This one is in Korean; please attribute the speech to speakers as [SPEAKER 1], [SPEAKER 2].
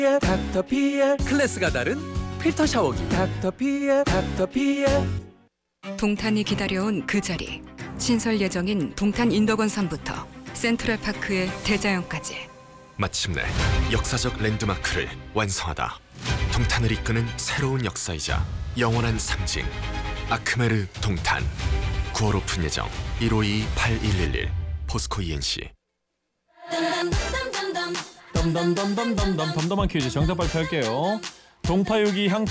[SPEAKER 1] 닥터피엘 클래스가 다른 필터 샤워기 닥터피엘.
[SPEAKER 2] 동탄이 기다려온 그 자리. 신설 예정인 동탄 인덕원선부터 센트럴파크의 대자연까지.
[SPEAKER 3] 마침내 역사적 랜드마크를 완성하다. 동탄을 이끄는 새로운 역사이자 영원한 상징. 아크메르 동탄. 9월 오픈 예정. 1522-8111 포스코 ENC.
[SPEAKER 4] 덤덤덤덤덤덤 덤덤한 퀴즈 정답 발표할게요. 동파육이 향